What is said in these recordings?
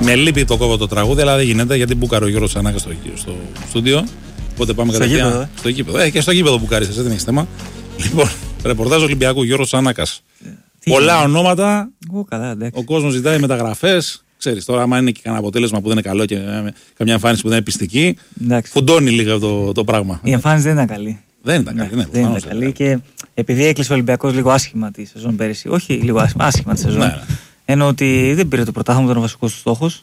Με λείπει το κόβω το τραγούδι, αλλά δεν γίνεται γιατί μπούκαρε ο Γιώργος Τσανάκας στο στούντιο. Οπότε πάμε κατευθείαν στο γήπεδο. Και στο γήπεδο μπουκάρισες, δεν έχει θέμα. Λοιπόν, ρεπορτάζ Ολυμπιακού, Γιώργος Τσανάκας. Πολλά ονόματα. Ο κόσμος ζητάει μεταγραφές. Ξέρεις, τώρα, άμα είναι και κανένα αποτέλεσμα που δεν είναι καλό και καμιά εμφάνιση που δεν είναι πιστική, φουντώνει λίγο το πράγμα. Η εμφάνιση δεν ήταν καλή. Δεν ήταν καλή, δεν ήταν καλή και επειδή έκλεισε ο Ολυμπιακός λίγο άσχημα τη σεζόν πέρυσι, όχι λίγο άσχημα τη σεζόν, ενώ ότι δεν πήρε το πρωτάθλημα, ήταν ο βασικός του στόχος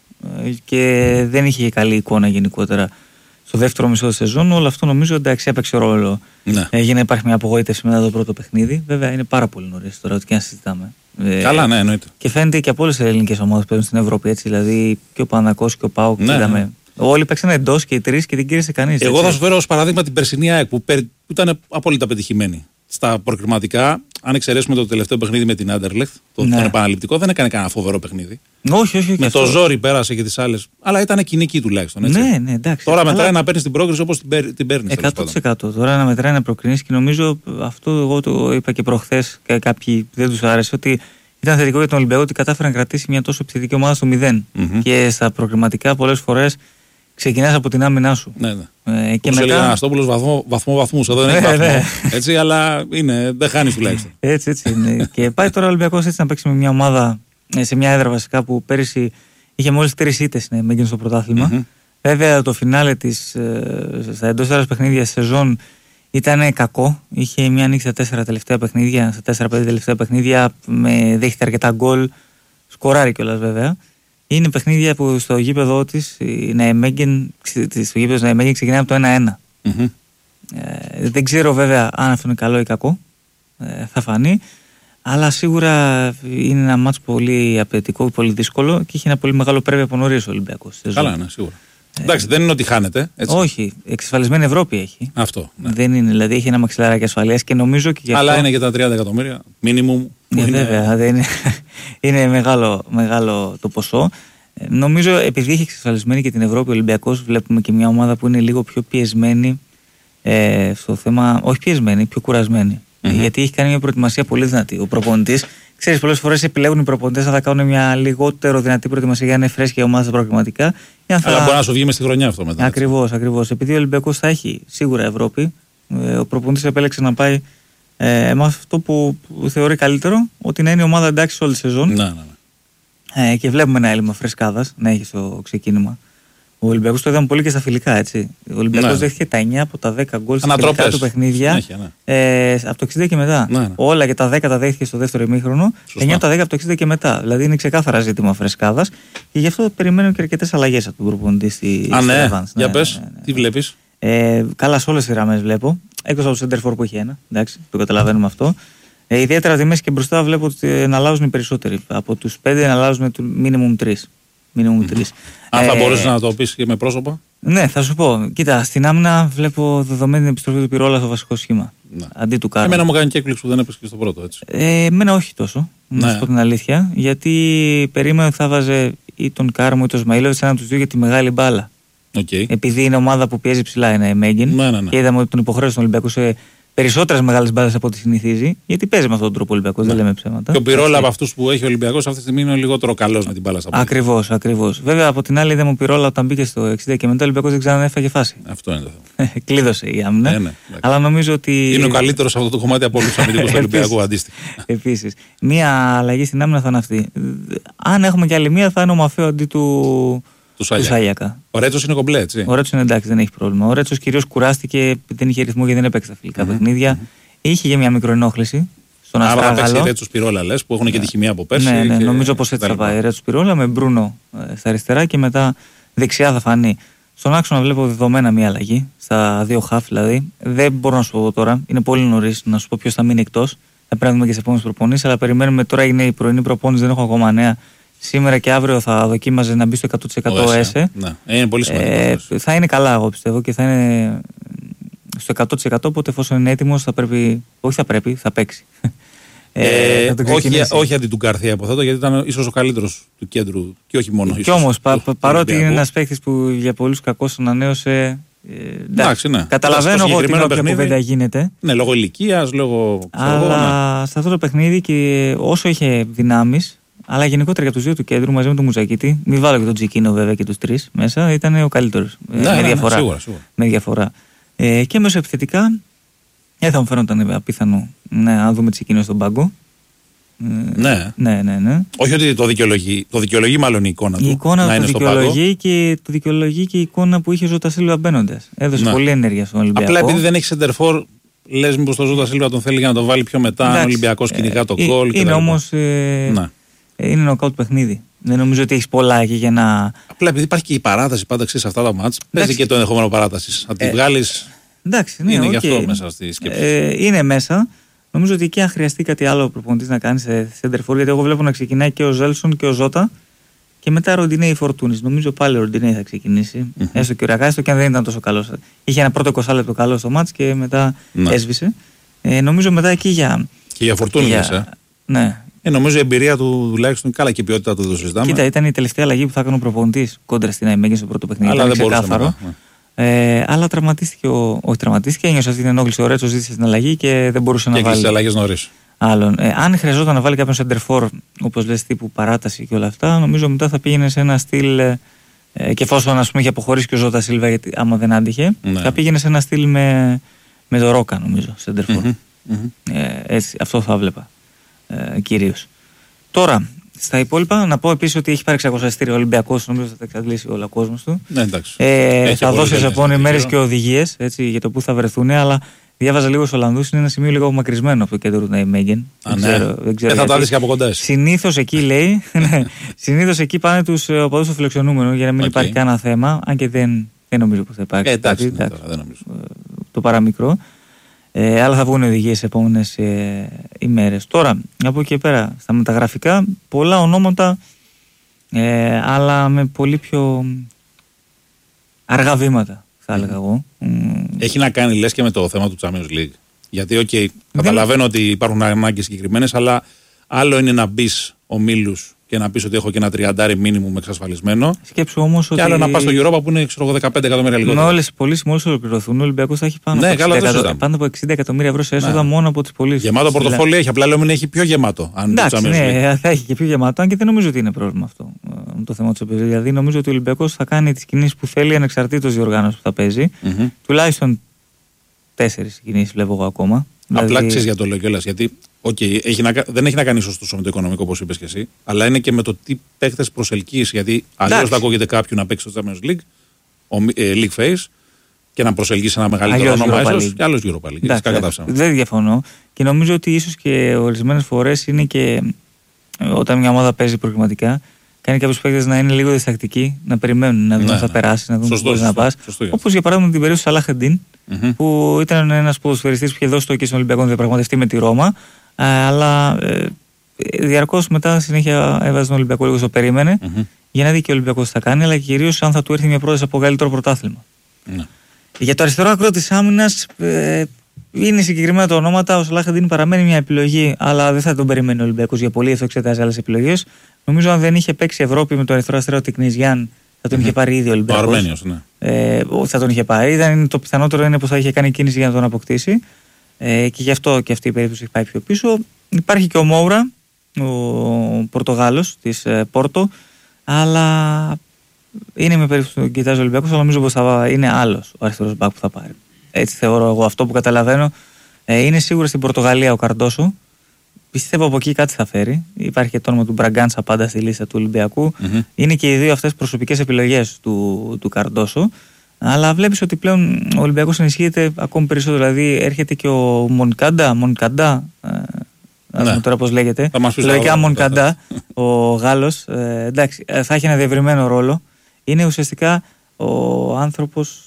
και δεν είχε καλή εικόνα γενικότερα στο δεύτερο μισό τη σεζόν, όλο αυτό νομίζω εντάξει έπαιξε ρόλο. Για να υπάρχει μια απογοήτευση μετά το πρώτο παιχνίδι. Βέβαια είναι πάρα πολύ νωρίς τώρα, ό,τι και αν συζητάμε. Καλά, ναι, εννοείται. Και φαίνεται και από όλες τις ελληνικές ομάδες που παίζουν στην Ευρώπη, έτσι. Δηλαδή και ο Παναθηναϊκός και ο ΠΑΟΚ. Όλοι παίξαν εντός και οι τρεις και δεν κύρισε κανείς. Εγώ θα σου φέρω ως παράδειγμα την περσινή ΑΕΚ που ήταν απόλυτα πετυχημένη. Στα προκριματικά, αν εξαιρέσουμε το τελευταίο παιχνίδι με την Άντερλεχτ, τον επαναληπτικό, δεν έκανε κανένα φοβερό παιχνίδι. Όχι. Με το ζόρι πέρασε και τις άλλες. Αλλά ήταν κοινική τουλάχιστον. Έτσι. Ναι, εντάξει. Τώρα μετράει να παίρνει την πρόκριση όπως την παίρνει. 100%. Τώρα να μετράει να προκρίνεις και νομίζω αυτό εγώ το είπα και προχθές και κάποιοι δεν τους άρεσε ότι ήταν θετικό για τον Ολυμπιακό ότι κατάφερε να κρατήσει μια τόσο επιθετική ομάδα στο 0. Και στα προκριματικά πολλές φορές ξεκινάς από την άμυνά σου. Ναι. Και μετά. Έλεγε Αναστόπουλος βαθμούς. Εδώ δεν έχει βαθμό. Έτσι, αλλά δεν χάνεις τουλάχιστον. Έτσι είναι. Και πάει τώρα ο Ολυμπιακός έτσι να παίξει με μια ομάδα σε μια έδρα βασικά που πέρυσι είχε μόλις 3 ήττες μέγενο στο πρωτάθλημα. Βέβαια το φινάλε της στα εντός έδρας παιχνίδια σεζόν ήταν κακό. Είχε μια νίκη στα 4 τελευταία παιχνίδια, στα 4-5 τελευταία παιχνίδια, δέχεται αρκετά γκολ. Σκοράρει κιόλας βέβαια. Είναι παιχνίδια που στο γήπεδο της η Ναϊμέγεν ξεκινάει από το 1-1. Δεν ξέρω βέβαια αν αυτό είναι καλό ή κακό. Θα φανεί. Αλλά σίγουρα είναι ένα μάτς πολύ απαιτητικό, πολύ δύσκολο και έχει ένα πολύ μεγάλο πρέπει από νωρίς ο Ολυμπιακός. Καλά, ναι, σίγουρα. Εντάξει, δεν είναι ότι χάνεται. Έτσι. Όχι, εξασφαλισμένη Ευρώπη έχει. Αυτό. Ναι. Δεν είναι, δηλαδή έχει ένα μαξιλαράκι ασφαλείας και νομίζω και γι' αυτό. Αλλά είναι και τα 30 εκατομμύρια, minimum. Βέβαια, είναι μεγάλο το ποσό. Νομίζω επειδή έχει εξασφαλισμένη και την Ευρώπη ο Ολυμπιακός, βλέπουμε και μια ομάδα που είναι λίγο πιο πιεσμένη στο θέμα. Όχι πιεσμένη, πιο κουρασμένη. Γιατί έχει κάνει μια προετοιμασία πολύ δυνατή. Ο προπονητής, ξέρεις, πολλές φορές επιλέγουν οι προπονητές να θα κάνουν μια λιγότερο δυνατή προετοιμασία για να είναι φρέσκια η ομάδα στα προγραμματικά. Αλλά μπορεί να σου βγει μες στη χρονιά αυτό μετά. Ακριβώς. Επειδή ο Ολυμπιακός θα έχει σίγουρα Ευρώπη, ο προπονητής επέλεξε να πάει με αυτό που θεωρεί καλύτερο, ότι να είναι η ομάδα εντάξει όλη τη σεζόν. Ναι. Και βλέπουμε ένα έλλειμμα φρεσκάδας να έχει στο ξεκίνημα. Ο Ολυμπιακός το είδαμε πολύ και στα φιλικά, έτσι. Ο Ολυμπιακός δέχτηκε τα 9 από τα 10 γκολ στα φιλικά του παιχνίδια. Από το 60 και μετά. Ναι. Όλα και τα 10 τα δέχτηκε στο δεύτερο ημίχρονο. 9 από τα 10 από το 60 και μετά. Δηλαδή είναι ξεκάθαρα ζήτημα φρεσκάδας. Και γι' αυτό περιμένω και αρκετές αλλαγές από τον προπονητή στη Evans. Για πες, τι βλέπεις. Καλά, σε όλες τις γραμμές βλέπω. Εκτός από το Center for που έχει ένα. Εντάξει, το καταλαβαίνουμε αυτό. Ιδιαίτερα από τη μέση και μπροστά βλέπω ότι εναλλάζουν οι περισσότεροι. Από τους 5 εναλλάζουν minimum 3. Αν θα μπορείς να το πεις και με πρόσωπα. Ναι, θα σου πω. Κοίτα, στην άμυνα βλέπω δεδομένη την επιστροφή του Πυρόλα στο βασικό σχήμα. Αντί του Κάρου. Εμένα μου κάνει και έκπληξη που δεν έπαιξε και στο πρώτο, έτσι. Εμένα όχι τόσο. Να σου πω την αλήθεια. Γιατί περίμενα ότι θα βάζε ή τον Κάρμο ή τον Σμαήλοβιτς, έναν από τους δύο για τη μεγάλη μπάλα. Επειδή είναι ομάδα που πιέζει ψηλά, είναι Μέγγιν. Και είδαμε ότι τον υποχρέωσε τον Ολυμπιακό σε περισσότερες μεγάλες μπάλες από ό,τι συνηθίζει, γιατί παίζει με αυτόν τον τρόπο ο Ολυμπιακός, δεν λέμε ψέματα. Και ο Πυρόλα από αυτούς που έχει ο Ολυμπιακός αυτή τη στιγμή είναι λιγότερο καλός με την μπάλα στα πόδια. Ακριβώς. Βέβαια από την άλλη είδαμε ο Πυρόλα όταν μπήκε στο 60 και μετά ο Ολυμπιακός δεν ξαναέφαγε φάση. Αυτό είναι το θέμα. Κλείδωσε η άμυνα. Αλλά νομίζω ότι. Είναι ο καλύτερος σε αυτό το κομμάτι από όλους τους αμυντικούς του Ολυμπιακού αντίστοιχα. Επίσης. Μία αλλαγή στην άμυνα θα είναι αυτή. Αν έχουμε κι άλλη μία θα είναι ο Μαφέο αντί του Σάγιακα. Ο Ρέτσος είναι κομπλέ, έτσι. Ο Ρέτσος είναι εντάξει, δεν έχει πρόβλημα. Ο Ρέτσος κυρίως κουράστηκε, δεν είχε ρυθμό γιατί δεν έπαιξε τα φιλικά παιχνίδια. Είχε για μια μικροενόχληση στον Αστράγαλο. Άρα θα παίξει Ρέτσος Πυρόλα, λες, που έχουν και τη χημεία από πέρσι. Ναι, νομίζω πως έτσι θα πάει. Ρέτσος Πυρόλα με Μπρούνο στα αριστερά και μετά δεξιά θα φανεί. Στον άξονα βλέπω δεδομένα μια αλλαγή, στα δύο χαφ δηλαδή. Δεν μπορώ να σου πω τώρα, είναι πολύ νωρίς να σου πω ποιος θα μείνει εκτός. Θα πρέπει να δούμε και σε επόμενες προπονήσεις, αλλά περιμένουμε τώρα έγινε η πρωινή προπόνηση, δεν έχω ακόμα νέα. Σήμερα και αύριο θα δοκίμαζε να μπει στο 100% ΕΣΕ. Ναι, είναι πολύ σημαντικό. Θα είναι καλά, εγώ πιστεύω, και θα είναι στο 100%. Οπότε εφόσον είναι έτοιμος, θα παίξει. Όχι αντί του Γκαρθία, υποθέτω, γιατί ήταν ίσως ο καλύτερος του κέντρου και όχι μόνο. Κι όμως, παρότι είναι ένας παίκτης που για πολλούς κακώς ανανέωσε. Εντάξει, ναι. Καταλαβαίνω εγώ την όποια κουβέντα γίνεται. Ναι, λόγω ηλικίας, λόγω. Αλλά σε αυτό το παιχνίδι και όσο είχε δυνάμεις. Αλλά γενικότερα για τους δύο του κέντρου μαζί με τον Μουζακίτη, μην βάλω και τον Τζικίνο βέβαια και τους τρεις μέσα, ήταν ο καλύτερος. Με διαφορά. Σίγουρα. Με διαφορά. Και μεσοεπιθετικά δεν θα μου φαίνονταν απίθανο να δούμε Τζικίνο στον πάγκο. Ναι. Όχι ότι το δικαιολογεί μάλλον η εικόνα του. Η εικόνα το δικαιολογεί και το δικαιολογεί και η εικόνα που είχε ο Ζώτα Σίλβα μπαίνοντας. Έδωσε πολλή ενέργεια στον Ολυμπιακό. Απλά επειδή δεν έχει σεντερφόρ, λες μήπως το Ζώτα Σίλβα τον θέλει για να το βάλει πιο μετά. Αν ο Ολυμπιακός κυνηγά το γκολ. Είναι όμως. Είναι νοκάουτ παιχνίδι. Δεν νομίζω ότι έχει πολλά εκεί για να. Απλά επειδή υπάρχει και η παράταση πάντα σε αυτά τα μάτς, παίζει και το ενδεχόμενο παράταση. Να τη βγάλει. Εντάξει, ναι, είναι γι' αυτό μέσα στη σκέψη. Είναι μέσα. Νομίζω ότι εκεί αν χρειαστεί κάτι άλλο ο προπονητής να κάνει σε center for, γιατί εγώ βλέπω να ξεκινάει και ο Ζέλσον και ο Ζώτα και μετά Ροντινέη Φορτούνης. Νομίζω πάλι ο Ροντινέη θα ξεκινήσει. Έστω και ο Ρακά, έστω και αν δεν ήταν τόσο καλό. Είχε ένα πρώτο 20 λεπτό καλό στο μάτς και μετά έσβησε. Νομίζω μετά εκεί για. Και για Φορτούνη μέσα. Ναι. Νομίζω η εμπειρία του τουλάχιστον καλά και η ποιότητα του το συζητάμε. Κοίτα, ήταν η τελευταία αλλαγή που θα έκανε ο προπονητής κόντρα στην Αϊμέγεν στο πρώτο παιχνίδι. Αλλά δεν μπορούσε. Αλλά τραυματίστηκε. Όχι τραυματίστηκε, ένιωσε αυτή την ενόχληση. Ο Ρέτσο ζήτησε την αλλαγή και δεν μπορούσε να βάλει. Και αλλαγές νωρίς. Άλλον. Αν χρειαζόταν να βάλει κάποιον σεντερφόρ, όπως λες, τύπου παράταση και όλα αυτά, νομίζω μετά θα πήγαινε σε ένα στυλ. Και εφόσον είχε αποχωρήσει και ο Ζώτα Σίλβα, γιατί άμα δεν άντυχε, θα πήγαινε σε ένα στυλ με το Ρόκα, νομίζω, σεντερφόρ. Έτσι, αυτό θα βλέπα κυρίως. Τώρα, στα υπόλοιπα, να πω επίσης ότι έχει πάρει 600 εισιτήρια ο Ολυμπιακός, νομίζω θα τα εξαντλήσει όλο ο κόσμος του. Ναι, εντάξει. Θα δώσει σε επόμενη μέρες και οδηγίες για το πού θα βρεθούν, αλλά διάβαζα λίγο στους Ολλανδούς, είναι ένα σημείο λίγο απομακρυσμένο από το κέντρο του Ναϊμέγεν. Δεν ξέρω. Θα τα δεις και από κοντά. Συνήθως εκεί λέει, συνήθως εκεί πάνε τους οπαδούς στο φιλοξενούμενο για να μην υπάρχει κανένα θέμα, αν και δεν νομίζω πως θα υπάρξει. Εντάξει, δεν νομίζω. Το παραμικρό. Αλλά θα βγουν οδηγίες σε επόμενες ημέρες. Τώρα, από εκεί και πέρα, στα μεταγραφικά, πολλά ονόματα, αλλά με πολύ πιο αργά βήματα, θα έλεγα εγώ. Έχει να κάνει, λες, και με το θέμα του Champions League. Γιατί, καταλαβαίνω ότι υπάρχουν ανάγκες συγκεκριμένες, αλλά άλλο είναι να μπεις ομίλους και να πεις ότι έχω και ένα 30 μίνιμουμ εξασφαλισμένο. Σκέψου όμως ότι. Και άλλο να πας στο Europa που είναι 15 εκατομμύρια λιγότερο. Με όλες τις πωλήσεις μόλις ολοκληρωθούν, ο Ολυμπιακός θα έχει πάνω από 60 εκατομμύρια ευρώ σε έσοδα μόνο από τις πωλήσεις. Γεμάτο πορτοφόλι έχει, απλά λέω μην έχει πιο γεμάτο. Εντάξει, ναι, θα έχει και πιο γεμάτο, αν και δεν νομίζω ότι είναι πρόβλημα αυτό το θέμα του Champions League. Δηλαδή νομίζω ότι ο Ολυμπιακός θα κάνει τις κινήσεις που θέλει ανεξαρτήτως διοργάνωσης που θα παίζει. Τουλάχιστον 4 κινήσεις βλέπω εγώ ακόμα. Απλά ξέρεις για το λέω κιόλας, γιατί δεν έχει να κάνει ίσως τόσο με το οικονομικό όπως είπες και εσύ, αλλά είναι και με το τι παίκτες προσελκύεις. Γιατί αλλιώς θα ακούγεται κάποιου να παίξει στο Champions League, League Phase, και να προσελκύσει ένα μεγαλύτερο όνομα ίσως και άλλος Europa League. Δεν διαφωνώ. Και νομίζω ότι ίσως και ορισμένες φορές είναι και όταν μια ομάδα παίζει προγραμματικά, κάνει κάποιους παίκτες να είναι λίγο διστακτικοί, να περιμένουν να δουν αν θα περάσει, να δουν πώς μπορεί να πας. Όπως για παράδειγμα την περίπτωση του Σαλάχ-Εντίν, που ήταν ένας ποδοσφαιριστής που είχε δώσει το εκεί στον Ολυμπιακό να διαπραγματευτεί με τη Ρώμα, αλλά διαρκώς μετά συνέχεια έβαζε τον Ολυμπιακό λίγο στο περίμενε, για να δει και ο Ολυμπιακός τι θα κάνει, αλλά κυρίως αν θα του έρθει μια πρόταση από καλύτερο πρωτάθλημα. Για το αριστερό άκρο της άμυνας είναι συγκεκριμένα τα ονόματα. Ο Σαλάχ-Εντίν παραμένει μια επιλογή, αλλά δεν θα τον περιμένει ο Ολυμπιακός για πολύ, αυτό εξετάζει άλλες επιλογές. Νομίζω αν δεν είχε παίξει Ευρώπη με το αριστερό αστέρα του Τικνιζιάν, θα τον είχε πάρει ήδη ο Ολυμπιακός. Ο Αρμένιος, ναι. Θα τον είχε πάρει. Το πιθανότερο είναι πως θα είχε κάνει κίνηση για να τον αποκτήσει. Και γι' αυτό και αυτή η περίπτωση έχει πάει πιο πίσω. Υπάρχει και ο Μόουρα, ο Πορτογάλος της Πόρτο, αλλά είναι με περίπτωση που κοιτάζει ο Ολυμπιακός, αλλά νομίζω πως θα είναι άλλος ο αριστερός μπακ που θα πάρει. Έτσι θεωρώ εγώ, αυτό που καταλαβαίνω. Είναι σίγουρα στην Πορτογαλία ο Καρντόσο. Πιστεύω από εκεί κάτι θα φέρει. Υπάρχει και το όνομα του Μπραγκάντσα πάντα στη λίστα του Ολυμπιακού. Είναι και οι δύο αυτές προσωπικές επιλογές του Καρντόσο. Αλλά βλέπεις ότι πλέον ο Ολυμπιακός ενισχύεται ακόμη περισσότερο. Δηλαδή έρχεται και ο Μονκαντά. Τώρα πώς λέγεται. Λογικά Μονκαντά, ο Γάλλος. Εντάξει, θα έχει ένα διευρυμένο ρόλο. Είναι ουσιαστικά ο άνθρωπος.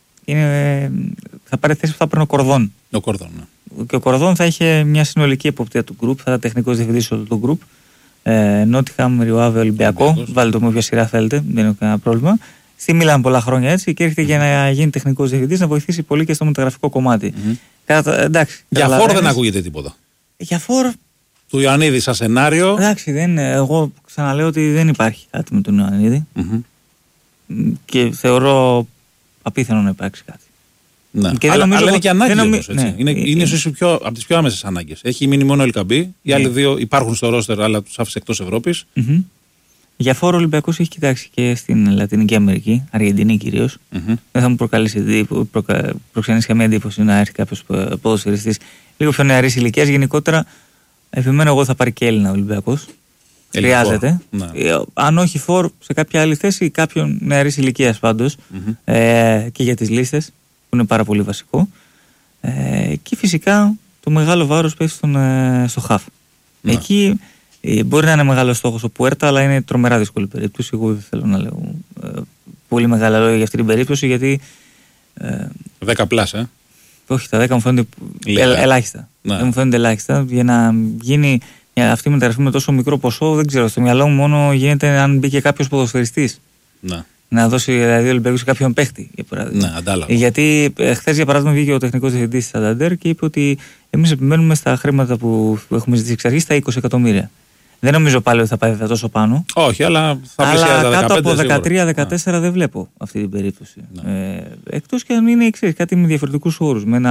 Θα πάρει θέση που θα παίρνει ο Κορδόν. Ο Κορδόν, ναι. Και ο Κορδόν θα είχε μια συνολική εποπτεία του γκρουπ, θα ήταν τεχνικός διευθυντής όλου του γκρουπ. Νότιχαμ, Ριουάβε, Ολυμπιακό. Βάλτε το με όποια σειρά θέλετε, δεν είναι κανένα πρόβλημα. Στη Μίλαν πολλά χρόνια έτσι και έρχεται για να γίνει τεχνικός διευθυντής, να βοηθήσει πολύ και στο μεταγραφικό κομμάτι. Για Φορ δεν ακούγεται τίποτα. Για Φορ. Του Ιωαννίδη σαν σενάριο. Εντάξει, εγώ ξαναλέω ότι δεν υπάρχει κάτι με τον Ιωαννίδη. Και θεωρώ απίθανο να υπάρξει κάτι. Ναι. Αλλά είναι και ανάγκη όμως, έτσι. Είναι ίσως από τις πιο άμεσες ανάγκες. Έχει μείνει μόνο ο Ελκαμπή, οι άλλοι δύο υπάρχουν στο ρόστερ, αλλά τους άφησε εκτός Ευρώπης. Για φόρο ο Ολυμπιακός έχει κοιτάξει και στην Λατινική Αμερική, Αργεντινή κυρίως. Δεν θα μου προξενήσει καμία εντύπωση να έρθει κάποιος ποδοσφαιριστής λίγο πιο νεαρής ηλικίας. Γενικότερα, επιμένω εγώ θα πάρει και Έλληνα ο Ολυμπιακός. Χρειάζεται. Ναι. Αν όχι φόρ σε κάποια άλλη θέση, κάποιον νεαρής ηλικίας πάντως. Και για τις λίστες, που είναι πάρα πολύ βασικό. Και φυσικά το μεγάλο βάρος πέφτει στο χαφ. Ναι. Εκεί μπορεί να είναι μεγάλο στόχος ο Πουέρτα, αλλά είναι τρομερά δύσκολη περίπτωση. Εγώ δεν θέλω να λέω πολύ μεγάλα λόγια για αυτή την περίπτωση, γιατί. 10 πλάσα. Όχι, τα 10 μου φαίνονται ελάχιστα. Ναι. Δεν μου φαίνονται ελάχιστα. Για να γίνει αυτή η μεταγραφή με τόσο μικρό ποσό, δεν ξέρω. Στο μυαλό μου μόνο γίνεται αν μπήκε κάποιος ποδοσφαιριστής. Ναι. Να δώσει δηλαδή ο Ολυμπιακός σε κάποιον παίχτη, για παράδειγμα. Ναι, αντάλλαγμα. Γιατί χθες, για παράδειγμα, βγήκε ο τεχνικός διευθυντής της Σανταντέρ και είπε ότι εμείς επιμένουμε στα χρήματα που έχουμε ζητήσει εξ αρχής, στα 20 εκατομμύρια. Δεν νομίζω πάλι ότι θα πάει τόσο πάνω. Όχι, αλλά θα πλησιάζει τα 15. Κάτω από 13-14 δεν βλέπω αυτή την περίπτωση. Ναι. Εκτός και αν είναι κάτι με διαφορετικούς όρους. Με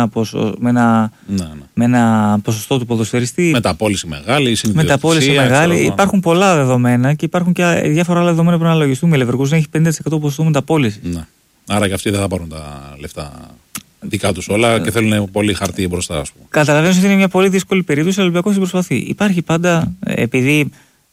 ένα ποσοστό του ποδοσφαιριστή. Μεταπώληση μεγάλη. Μεταπώληση μεγάλη. Υπάρχουν πολλά δεδομένα και υπάρχουν και διάφορα άλλα δεδομένα που να αναλογιστούμε. Η Leverkusen έχει 50% ποσοστό μεταπώληση. Ναι. Άρα και αυτοί δεν θα πάρουν τα λεφτά δικά τους όλα και θέλουν πολύ χαρτί μπροστά, ας πούμε. Καταλαβαίνω ότι είναι μια πολύ δύσκολη περίπτωση, αλλά ο Ολυμπιακός την προσπαθεί. Υπάρχει πάντα, επειδή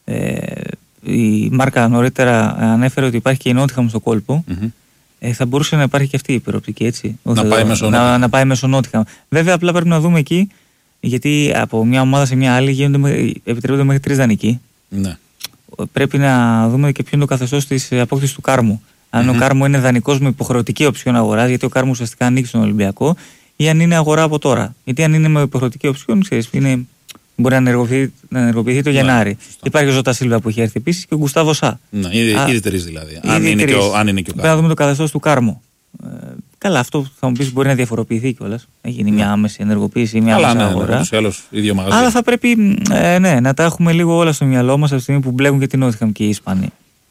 η Μάρκα νωρίτερα ανέφερε ότι υπάρχει και η Νότιχαμ στο κόλπο, θα μπορούσε να υπάρχει και αυτή η προοπτική, έτσι. Να πάει μέσω Νότιχαμ. Βέβαια, απλά πρέπει να δούμε εκεί, γιατί από μια ομάδα σε μια άλλη επιτρέπονται μέχρι 3 δανεικοί. Ναι. Πρέπει να δούμε και ποιο είναι το καθεστώς της απόκτησης του Κάρμου. Αν ο Κάρμο είναι δανεικός με υποχρεωτική οψιόν αγοράς, γιατί ο Κάρμο ουσιαστικά ανήκει στον Ολυμπιακό, ή αν είναι αγορά από τώρα. Γιατί αν είναι με υποχρεωτική οψιόν, ξέρεις, μπορεί να ενεργοποιηθεί το Γενάρη. Υπάρχει ο Ζώτα Σίλβα που έχει έρθει επίσης και ο Γκουστάβο Σα. Ναι, ήδη 3 δηλαδή. Αν είναι και ο Κάρμο. Πρέπει να δούμε το καθεστώς του Κάρμο. Καλά, αυτό θα μου πεις μπορεί να διαφοροποιηθεί κιόλας. Να γίνει μια άμεση ενεργοποίηση ή μια άμεση αγορά. Αλλά θα πρέπει να τα έχουμε λίγο όλα στο μυαλό μας από τη στιγμή που μπλέκουν και την Νότιχαμ και οι Ισπανοί.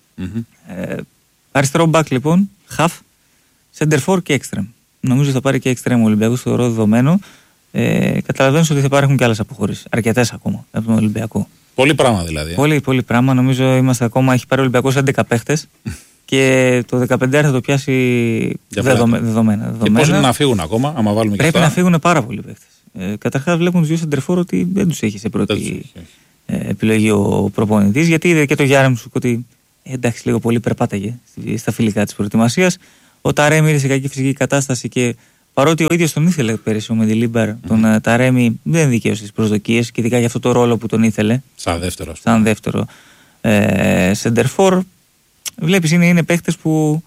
Αριστερό μπακ λοιπόν, half, center for και extreme. Νομίζω θα πάρει και extreme ο Ολυμπιακός, θεωρώ δεδομένο. Καταλαβαίνω ότι θα υπάρχουν και άλλες αποχωρήσεις. Αρκετές ακόμα από τον Ολυμπιακό. Πολύ πράγμα δηλαδή. Πολύ πράγμα. Νομίζω είμαστε ακόμα, έχει πάρει ο Ολυμπιακός 11 παίχτες και το 15 θα το πιάσει δεδομένα. Και πώς είναι να φύγουν ακόμα, άμα βάλουμε και πρέπει να φύγουν πάρα πολλοί παίχτες. Καταρχάς βλέπουν τους δύο center for ότι δεν τους έχει σε πρώτη επιλογή ο προπονητής, γιατί είδε και το Γιάρεμτσουκ ότι. Εντάξει, λίγο πολύ περπάταγε στα φιλικά της προετοιμασίας. Ο Ταρέμι είναι σε κακή φυσική κατάσταση και παρότι ο ίδιος τον ήθελε πέρυσι ο Μεντιλίμπαρ, τον Ταρέμι δεν δικαίωσε τις προσδοκίες και ειδικά για αυτό το ρόλο που τον ήθελε. Σαν δεύτερο σεντερφόρ. Βλέπεις είναι παίχτες που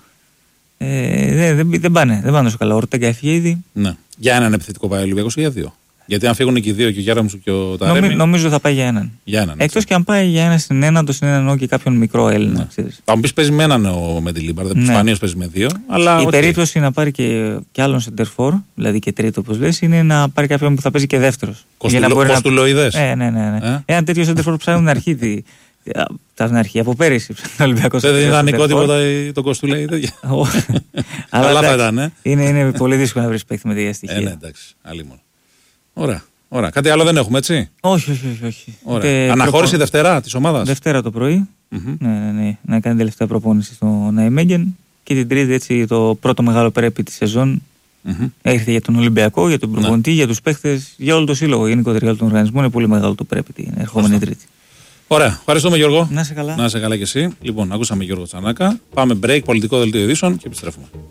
δεν πάνε τόσο καλά. Ο Ορτέγκα έφυγε ήδη. Ναι. Για έναν επιθετικό πάει ο Ολυμπιακός ή για 2? Γιατί αν φύγουν και οι δύο, και ο Γιάρεμτσουκ και ο Ταρέμι. Νομίζω θα πάει για έναν. Εκτός και αν πάει για ένα στην έναν, το συνεννοώ και κάποιον μικρό Έλληνα. Ναι. Θα μου πει παίζει με έναν ο Μεντιλίμπαρ, δεν σπανίως παίζει με 2. Αλλά η περίπτωση να πάρει και άλλον σεντερφόρ, δηλαδή και τρίτο, όπως λες, είναι να πάρει κάποιον που θα παίζει και δεύτερος. Κοστουλοειδές. Ναι. Ένα τέτοιο σεντερφόρ ψάχνει την αρχή. Από πέρυσι δεν είναι ιδανικό τίποτα το Κοστουλοειδές. Αλλά θα ήταν. Είναι πολύ δύσκολο να βρει παίκτη με τέτοια στοιχεία. Εντάξει, άλλη μόνο. Ωραία. Κάτι άλλο δεν έχουμε, έτσι. Όχι. Αναχώρηση Δευτέρα της ομάδας. Δευτέρα το πρωί. Ναι. Να κάνει τελευταία προπόνηση στο Ναϊμέγγεν. Και την Τρίτη, έτσι, το πρώτο μεγάλο πρέπει τη σεζόν. Έρχεται για τον Ολυμπιακό, για τον προπονητή, για τους παίχτες, για όλο το σύλλογο. Γενικότερα για όλο τον οργανισμό. Είναι πολύ μεγάλο το πρέπει την ερχόμενη Τρίτη. Ωραία. Ευχαριστούμε, Γιώργο. Να είσαι καλά. Να είσαι καλά κι εσύ. Λοιπόν, ακούσαμε Γιώργο Τσανάκα. Πάμε break, πολιτικό δελτίο ειδήσεων και επιστρέφουμε.